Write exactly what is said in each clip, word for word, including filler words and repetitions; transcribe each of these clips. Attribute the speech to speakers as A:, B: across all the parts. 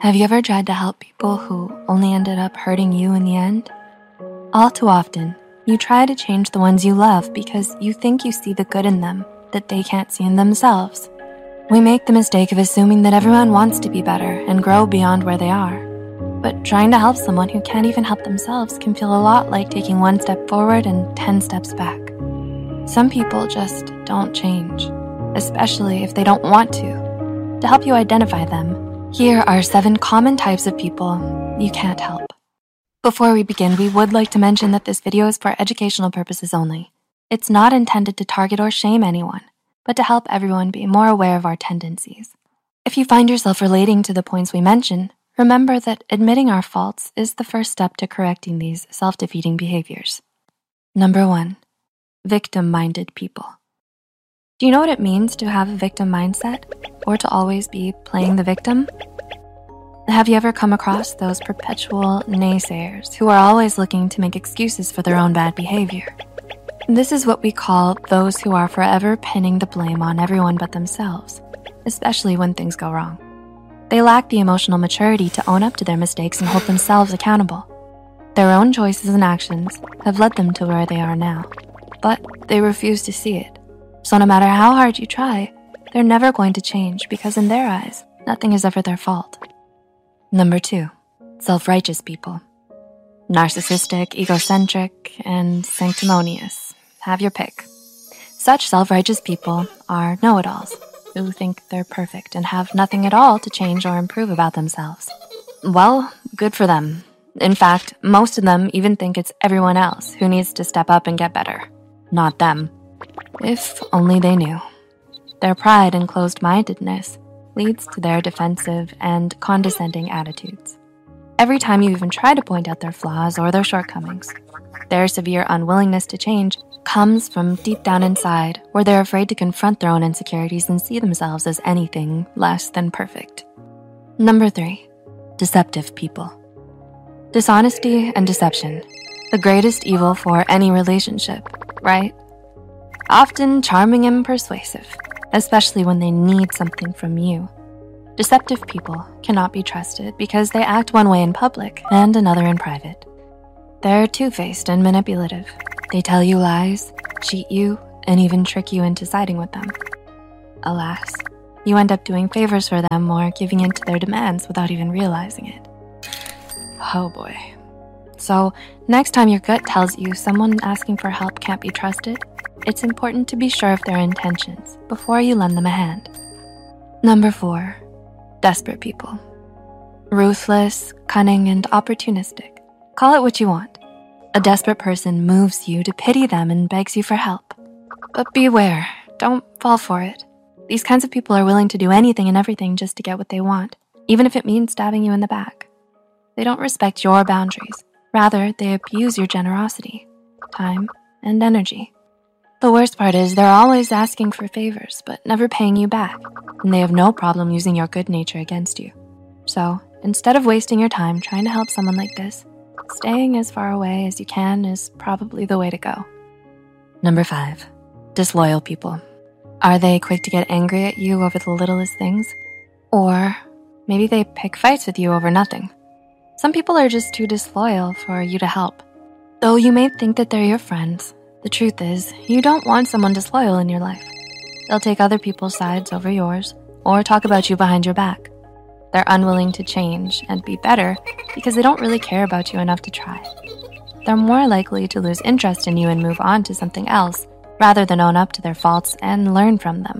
A: Have you ever tried to help people who only ended up hurting you in the end? All too often, you try to change the ones you love because you think you see the good in them that they can't see in themselves. We make the mistake of assuming that everyone wants to be better and grow beyond where they are. But trying to help someone who can't even help themselves can feel a lot like taking one step forward and ten steps back. Some people just don't change, especially if they don't want to. To help you identify them, here are seven common types of people you can't help. Before we begin, we would like to mention that this video is for educational purposes only. It's not intended to target or shame anyone, but to help everyone be more aware of our tendencies. If you find yourself relating to the points we mention, remember that admitting our faults is the first step to correcting these self-defeating behaviors. Number one, victim-minded people. Do you know what it means to have a victim mindset or to always be playing the victim? Have you ever come across those perpetual naysayers who are always looking to make excuses for their own bad behavior? This is what we call those who are forever pinning the blame on everyone but themselves, especially when things go wrong. They lack the emotional maturity to own up to their mistakes and hold themselves accountable. Their own choices and actions have led them to where they are now, but they refuse to see it. So no matter how hard you try, they're never going to change because in their eyes, nothing is ever their fault. Number two, self-righteous people. Narcissistic, egocentric, and sanctimonious. Have your pick. Such self-righteous people are know-it-alls who think they're perfect and have nothing at all to change or improve about themselves. Well, good for them. In fact, most of them even think it's everyone else who needs to step up and get better, not them. If only they knew. Their pride and closed-mindedness leads to their defensive and condescending attitudes. Every time you even try to point out their flaws or their shortcomings, their severe unwillingness to change comes from deep down inside, where they're afraid to confront their own insecurities and see themselves as anything less than perfect. Number three, deceptive people. Dishonesty and deception, the greatest evil for any relationship, right? Often charming and persuasive, especially when they need something from you. Deceptive people cannot be trusted because they act one way in public and another in private. They're two-faced and manipulative. They tell you lies, cheat you, and even trick you into siding with them. Alas, you end up doing favors for them or giving in to their demands without even realizing it. Oh boy. So next time your gut tells you someone asking for help can't be trusted, it's important to be sure of their intentions before you lend them a hand. Number four, desperate people. Ruthless, cunning, and opportunistic. Call it what you want. A desperate person moves you to pity them and begs you for help. But beware, don't fall for it. These kinds of people are willing to do anything and everything just to get what they want, even if it means stabbing you in the back. They don't respect your boundaries. Rather, they abuse your generosity, time, and energy. The worst part is they're always asking for favors, but never paying you back, and they have no problem using your good nature against you. So, instead of wasting your time trying to help someone like this, staying as far away as you can is probably the way to go. Number five, disloyal people. Are they quick to get angry at you over the littlest things? Or maybe they pick fights with you over nothing. Some people are just too disloyal for you to help. Though you may think that they're your friends, the truth is you don't want someone disloyal in your life. They'll take other people's sides over yours or talk about you behind your back. They're unwilling to change and be better because they don't really care about you enough to try. They're more likely to lose interest in you and move on to something else rather than own up to their faults and learn from them.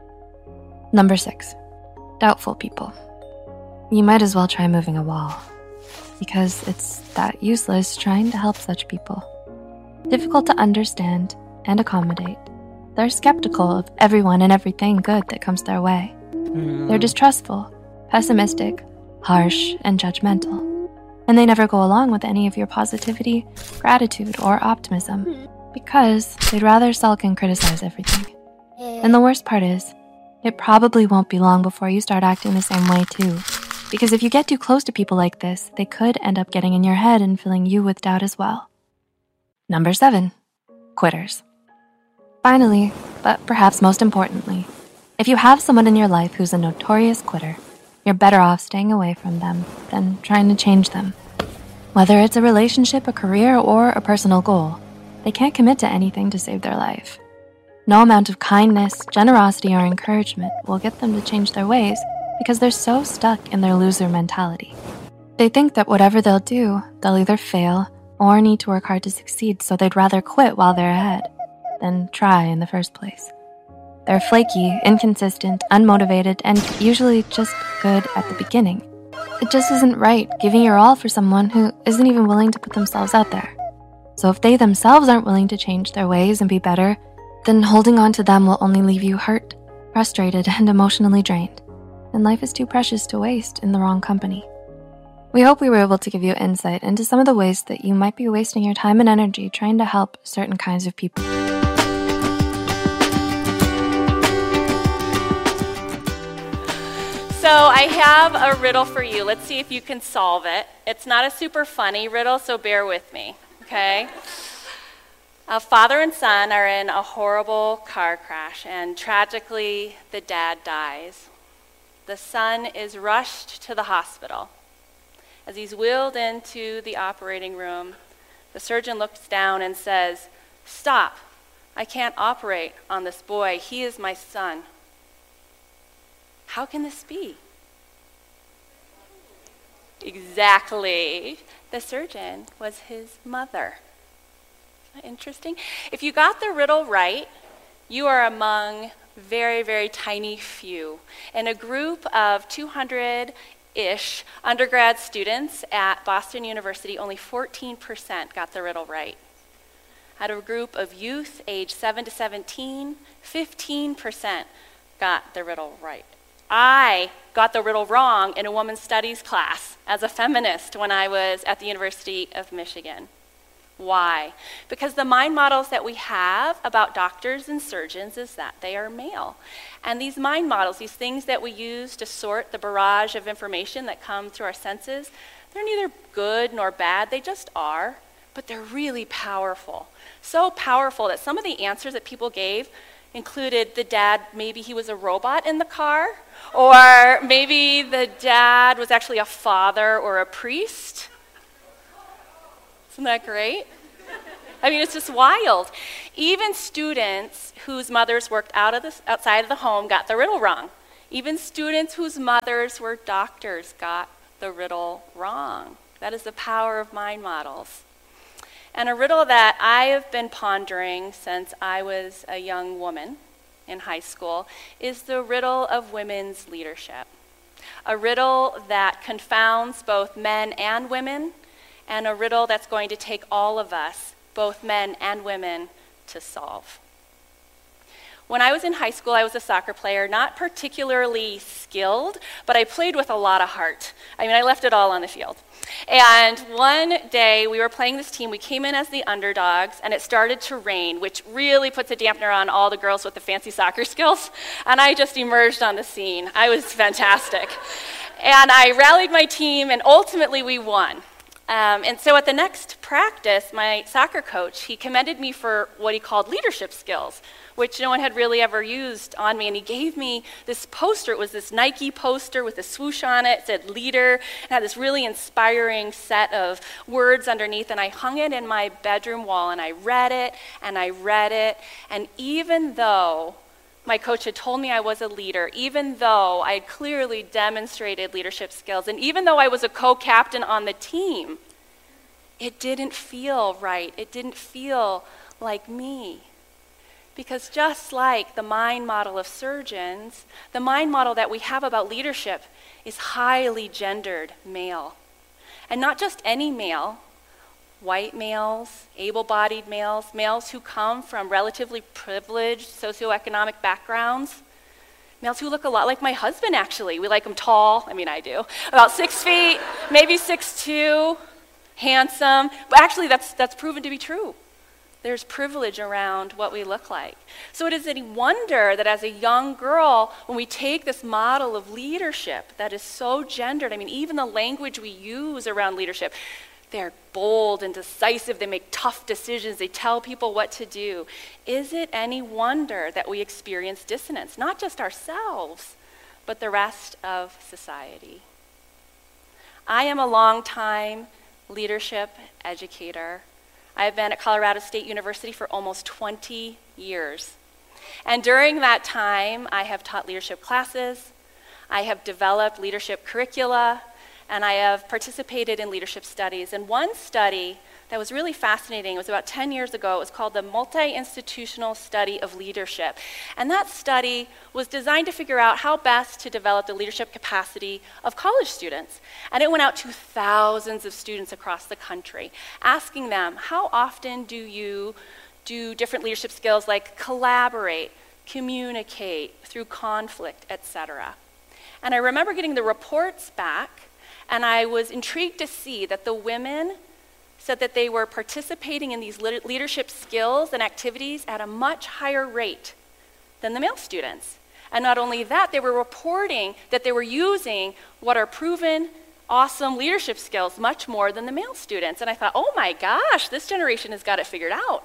A: Number six, doubtful people. You might as well try moving a wall because it's that useless trying to help such people. Difficult to understand and accommodate. They're skeptical of everyone and everything good that comes their way. Mm. They're distrustful, pessimistic, harsh, and judgmental. And they never go along with any of your positivity, gratitude, or optimism because they'd rather sulk and criticize everything. And the worst part is, it probably won't be long before you start acting the same way too. Because if you get too close to people like this, they could end up getting in your head and filling you with doubt as well. Number seven, quitters. Finally, but perhaps most importantly, if you have someone in your life who's a notorious quitter, you're better off staying away from them than trying to change them. Whether it's a relationship, a career, or a personal goal, they can't commit to anything to save their life. No amount of kindness, generosity, or encouragement will get them to change their ways because they're so stuck in their loser mentality. They think that whatever they'll do, they'll either fail or need to work hard to succeed, so they'd rather quit while they're ahead than try in the first place. They're flaky, inconsistent, unmotivated, and usually just good at the beginning. It just isn't right giving your all for someone who isn't even willing to put themselves out there. So if they themselves aren't willing to change their ways and be better, then holding on to them will only leave you hurt, frustrated, and emotionally drained. And life is too precious to waste in the wrong company. We hope we were able to give you insight into some of the ways that you might be wasting your time and energy trying to help certain kinds of people.
B: So I have a riddle for you. Let's see if you can solve it. It's not a super funny riddle, so bear with me, okay? A father and son are in a horrible car crash, and tragically, the dad dies. The son is rushed to the hospital. As he's wheeled into the operating room, the surgeon looks down and says, "Stop, I can't operate on this boy. He is my son." How can this be? Exactly. The surgeon was his mother. Isn't that interesting? If you got the riddle right, you are among very, very tiny few. In a group of two hundred-ish undergrad students at Boston University, only fourteen percent got the riddle right. Out of a group of youth aged seven to seventeen, fifteen percent got the riddle right. I got the riddle wrong in a women's studies class as a feminist when I was at the University of Michigan. Why? Because the mind models that we have about doctors and surgeons is that they are male. And these mind models, these things that we use to sort the barrage of information that come through our senses, they're neither good nor bad, they just are, but they're really powerful. So powerful that some of the answers that people gave included the dad, maybe he was a robot in the car, or maybe the dad was actually a father or a priest. Isn't that great? I mean, it's just wild. Even students whose mothers worked out of the, outside of the home got the riddle wrong. Even students whose mothers were doctors got the riddle wrong. That is the power of mind models. And a riddle that I have been pondering since I was a young woman in high school is the riddle of women's leadership. A riddle that confounds both men and women, and a riddle that's going to take all of us, both men and women, to solve. When I was in high school, I was a soccer player, not particularly skilled, but I played with a lot of heart. I mean, I left it all on the field. And one day, we were playing this team. We came in as the underdogs, and it started to rain, which really puts a dampener on all the girls with the fancy soccer skills. And I just emerged on the scene. I was fantastic. And I rallied my team, and ultimately, we won. Um, and so at the next practice, my soccer coach, he commended me for what he called leadership skills, which no one had really ever used on me. And he gave me this poster. It was this Nike poster with a swoosh on it. It said leader. It had this really inspiring set of words underneath. And I hung it in my bedroom wall, and I read it, and I read it. And even though my coach had told me I was a leader, even though I had clearly demonstrated leadership skills, and even though I was a co-captain on the team, it didn't feel right. It didn't feel like me. Because just like the mind model of surgeons, the mind model that we have about leadership is highly gendered male. And not just any male, white males, able-bodied males, males who come from relatively privileged socioeconomic backgrounds, males who look a lot like my husband, actually. We like them tall, I mean I do, about six feet, maybe six two, handsome, but actually that's, that's proven to be true. There's privilege around what we look like. So it is any wonder that as a young girl, when we take this model of leadership that is so gendered, I mean, even the language we use around leadership, they're bold and decisive, they make tough decisions, they tell people what to do. Is it any wonder that we experience dissonance? Not just ourselves, but the rest of society. I am a long-time leadership educator. I have been at Colorado State University for almost twenty years. And during that time, I have taught leadership classes, I have developed leadership curricula, and I have participated in leadership studies. And one study that was really fascinating, it was about ten years ago, it was called the Multi-Institutional Study of Leadership. And that study was designed to figure out how best to develop the leadership capacity of college students. And it went out to thousands of students across the country, asking them, how often do you do different leadership skills like collaborate, communicate, through conflict, et cetera. And I remember getting the reports back, and I was intrigued to see that the women said that they were participating in these leadership skills and activities at a much higher rate than the male students. And not only that, they were reporting that they were using what are proven awesome leadership skills much more than the male students. And I thought, oh my gosh, this generation has got it figured out.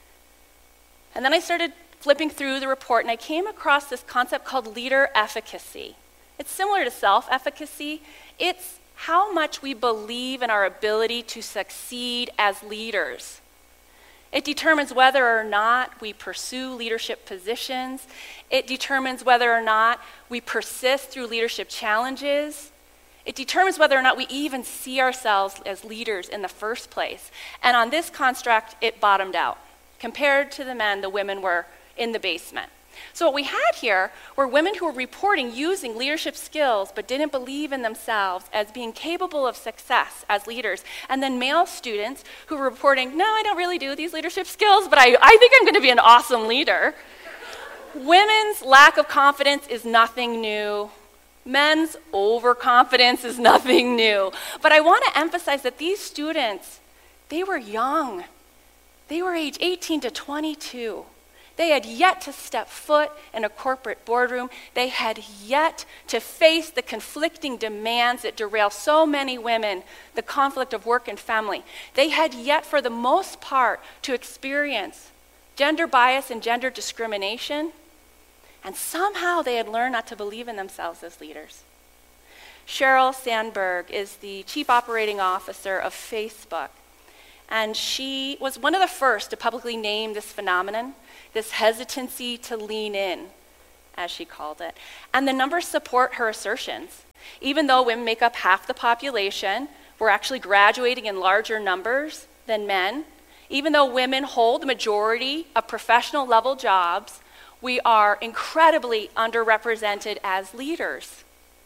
B: And then I started flipping through the report, and I came across this concept called leader efficacy. It's similar to self-efficacy. It's how much we believe in our ability to succeed as leaders. It determines whether or not we pursue leadership positions. It determines whether or not we persist through leadership challenges. It determines whether or not we even see ourselves as leaders in the first place. And on this construct, it bottomed out. Compared to the men, the women were in the basement. So what we had here were women who were reporting using leadership skills but didn't believe in themselves as being capable of success as leaders. And then male students who were reporting, no, I don't really do these leadership skills, but I, I think I'm going to be an awesome leader. Women's lack of confidence is nothing new. Men's overconfidence is nothing new. But I want to emphasize that these students, they were young. They were age eighteen to twenty-two. They had yet to step foot in a corporate boardroom. They had yet to face the conflicting demands that derail so many women, the conflict of work and family. They had yet, for the most part, to experience gender bias and gender discrimination. And somehow they had learned not to believe in themselves as leaders. Sheryl Sandberg is the chief operating officer of Facebook. And she was one of the first to publicly name this phenomenon, this hesitancy to lean in, as she called it. And the numbers support her assertions. Even though women make up half the population, we're actually graduating in larger numbers than men. Even though women hold the majority of professional level jobs, we are incredibly underrepresented as leaders.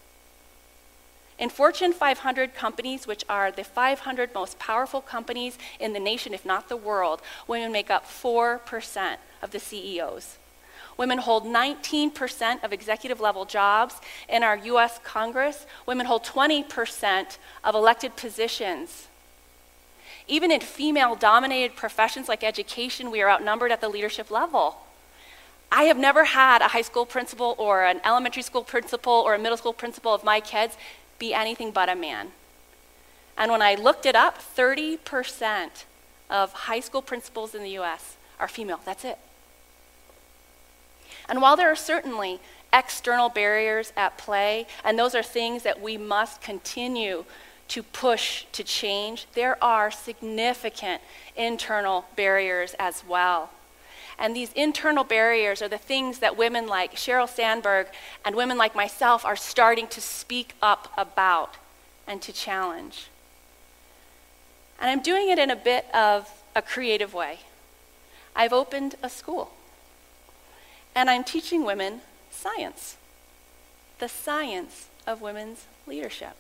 B: In Fortune five hundred companies, which are the five hundred most powerful companies in the nation, if not the world, women make up four percent of the C E Os. Women hold nineteen percent of executive level jobs. In our U S Congress, women hold twenty percent of elected positions. Even in female-dominated professions like education, we are outnumbered at the leadership level. I have never had a high school principal or an elementary school principal or a middle school principal of my kids be anything but a man. And when I looked it up, thirty percent of high school principals in the U S are female. That's it. And while there are certainly external barriers at play, and those are things that we must continue to push to change, there are significant internal barriers as well. And these internal barriers are the things that women like Sheryl Sandberg and women like myself are starting to speak up about and to challenge. And I'm doing it in a bit of a creative way. I've opened a school, and I'm teaching women science, the science of women's leadership.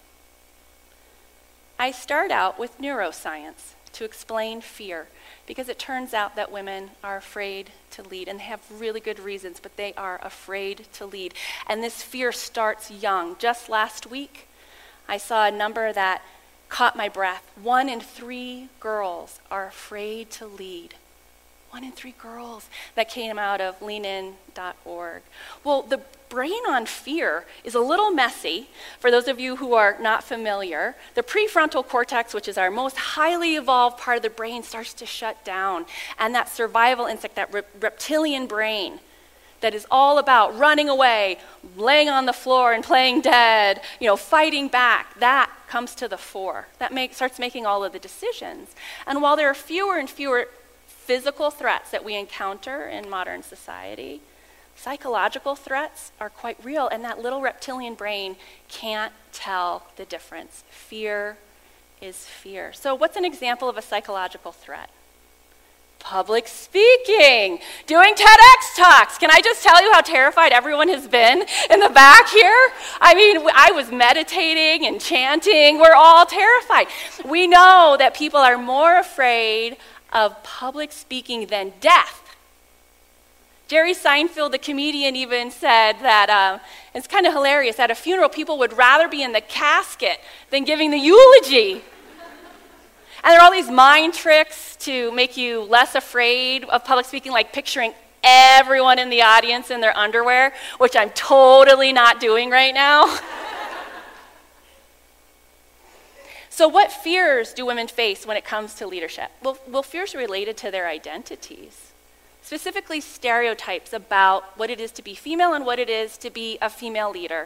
B: I start out with neuroscience to explain fear, because it turns out that women are afraid to lead, and they have really good reasons, but they are afraid to lead. And this fear starts young. Just last week, I saw a number that caught my breath. One in three girls are afraid to lead. One in three girls. That came out of lean in dot org. Well, the brain on fear is a little messy. For those of you who are not familiar, the prefrontal cortex, which is our most highly evolved part of the brain, starts to shut down. And that survival instinct, that rep- reptilian brain, that is all about running away, laying on the floor and playing dead, you know, fighting back, that comes to the fore. That make, starts making all of the decisions. And while there are fewer and fewer physical threats that we encounter in modern society, psychological threats are quite real, and that little reptilian brain can't tell the difference. Fear is fear. So what's an example of a psychological threat? Public speaking, doing TEDx talks. Can I just tell you how terrified everyone has been in the back here? I mean, I was meditating and chanting. We're all terrified. We know that people are more afraid of public speaking than death. Jerry Seinfeld, the comedian, even said that, uh, it's kind of hilarious, at a funeral, people would rather be in the casket than giving the eulogy. And there are all these mind tricks to make you less afraid of public speaking, like picturing everyone in the audience in their underwear, which I'm totally not doing right now. So what fears do women face when it comes to leadership? Well, well, fears are related to their identities. Specifically stereotypes about what it is to be female and what it is to be a female leader.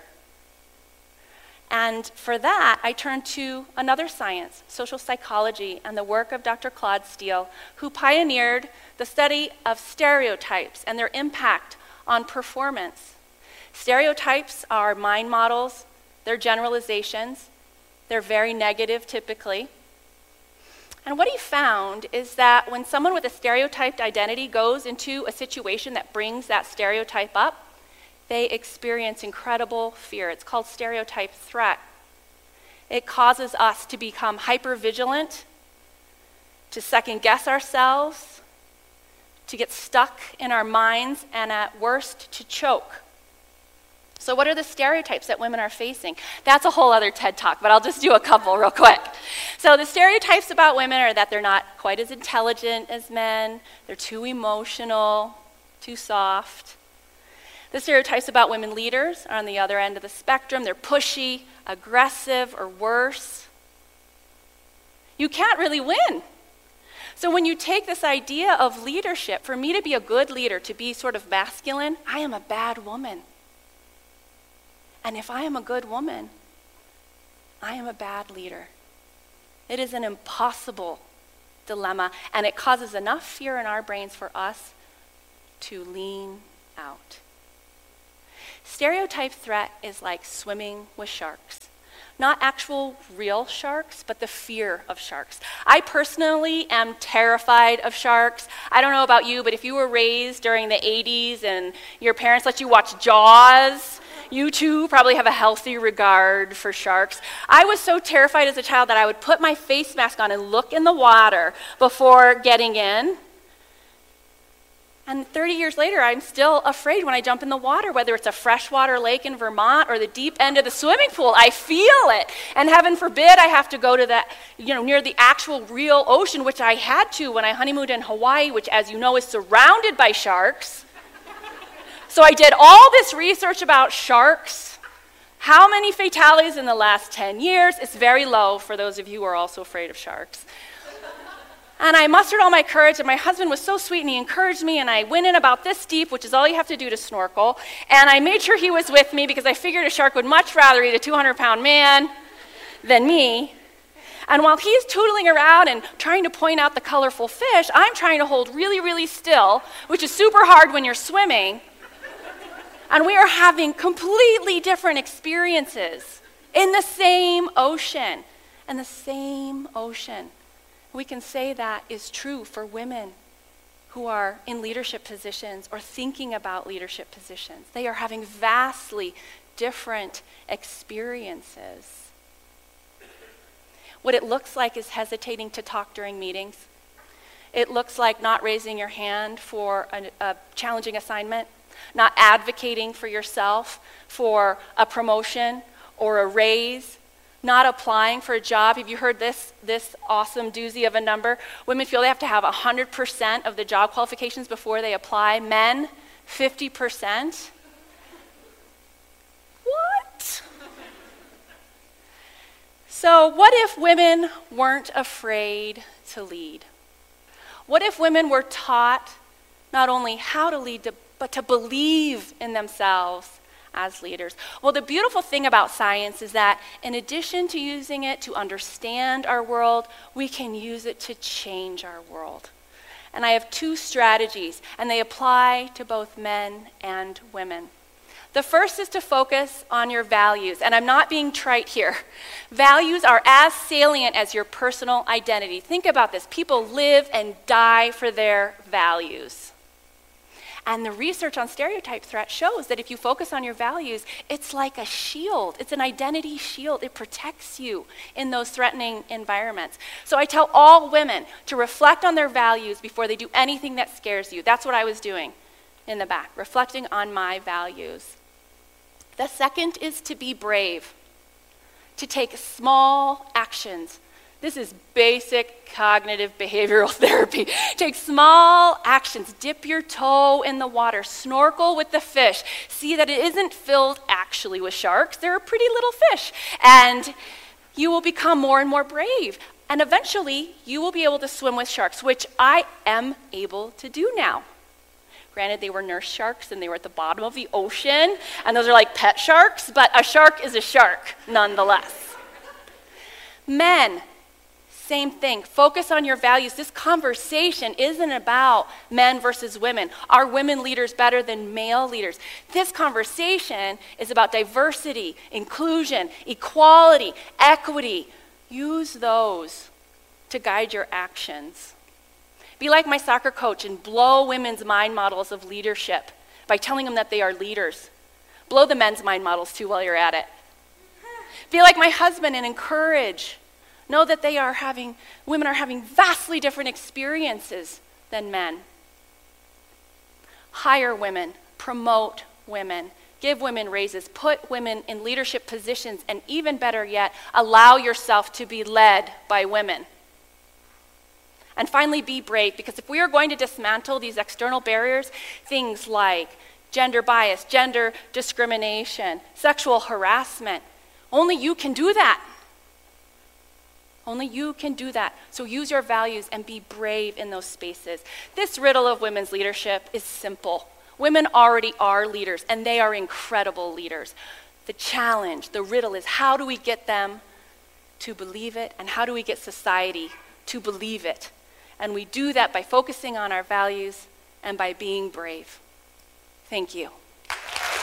B: And for that, I turn to another science, social psychology, and the work of Doctor Claude Steele, who pioneered the study of stereotypes and their impact on performance. Stereotypes are mind models, they're generalizations, they're very negative typically. And what he found is that when someone with a stereotyped identity goes into a situation that brings that stereotype up, they experience incredible fear. It's called stereotype threat. It causes us to become hypervigilant, to second guess ourselves, to get stuck in our minds, and at worst, to choke. So what are the stereotypes that women are facing? That's a whole other TED Talk, but I'll just do a couple real quick. So the stereotypes about women are that they're not quite as intelligent as men, they're too emotional, too soft. The stereotypes about women leaders are on the other end of the spectrum. They're pushy, aggressive, or worse. You can't really win. So when you take this idea of leadership, for me to be a good leader, to be sort of masculine, I am a bad woman. And if I am a good woman, I am a bad leader. It is an impossible dilemma, and it causes enough fear in our brains for us to lean out. Stereotype threat is like swimming with sharks. Not actual real sharks, but the fear of sharks. I personally am terrified of sharks. I don't know about you, but if you were raised during the eighties and your parents let you watch Jaws, you too probably have a healthy regard for sharks. I was so terrified as a child that I would put my face mask on and look in the water before getting in. And thirty years later, I'm still afraid when I jump in the water, whether it's a freshwater lake in Vermont or the deep end of the swimming pool. I feel it. And heaven forbid I have to go to that, you know, near the actual real ocean, which I had to when I honeymooned in Hawaii, which, as you know, is surrounded by sharks. So I did all this research about sharks. How many fatalities in the last ten years? It's very low for those of you who are also afraid of sharks. And I mustered all my courage, and my husband was so sweet, and he encouraged me, and I went in about this deep, which is all you have to do to snorkel, and I made sure he was with me because I figured a shark would much rather eat a two hundred pound man than me. And while he's tootling around and trying to point out the colorful fish, I'm trying to hold really, really still, which is super hard when you're swimming. And we are having completely different experiences in the same ocean, in the same ocean. We can say that is true for women who are in leadership positions or thinking about leadership positions. They are having vastly different experiences. What it looks like is hesitating to talk during meetings. It looks like not raising your hand for a, a challenging assignment, not advocating for yourself for a promotion or a raise, not applying for a job. Have you heard this, this awesome doozy of a number? Women feel they have to have one hundred percent of the job qualifications before they apply. Men, fifty percent. What? So what if women weren't afraid to lead? What if women were taught not only how to lead, but to believe in themselves as leaders. Well, the beautiful thing about science is that in addition to using it to understand our world, we can use it to change our world. And I have two strategies, and they apply to both men and women. The first is to focus on your values, and I'm not being trite here. Values are as salient as your personal identity. Think about this. People live and die for their values. And the research on stereotype threat shows that if you focus on your values, it's like a shield. It's an identity shield. It protects you in those threatening environments. So I tell all women to reflect on their values before they do anything that scares you. That's what I was doing in the back, reflecting on my values. The second is to be brave, to take small actions. This is basic cognitive behavioral therapy. Take small actions. Dip your toe in the water. Snorkel with the fish. See that it isn't filled actually with sharks. They're a pretty little fish. And you will become more and more brave. And eventually, you will be able to swim with sharks, which I am able to do now. Granted, they were nurse sharks and they were at the bottom of the ocean. And those are like pet sharks, but a shark is a shark nonetheless. Men. Same thing. Focus on your values. This conversation isn't about men versus women. Are women leaders better than male leaders? This conversation is about diversity, inclusion, equality, equity. Use those to guide your actions. Be like my soccer coach and blow women's mind models of leadership by telling them that they are leaders. Blow the men's mind models too while you're at it. Be like my husband and encourage. Know that they are having, women are having vastly different experiences than men. Hire women, promote women, give women raises, put women in leadership positions, and even better yet, allow yourself to be led by women. And finally, be brave, because if we are going to dismantle these external barriers, things like gender bias, gender discrimination, sexual harassment, only you can do that. Only you can do that. So use your values and be brave in those spaces. This riddle of women's leadership is simple. Women already are leaders, and they are incredible leaders. The challenge, the riddle is how do we get them to believe it, and how do we get society to believe it? And we do that by focusing on our values and by being brave. Thank you.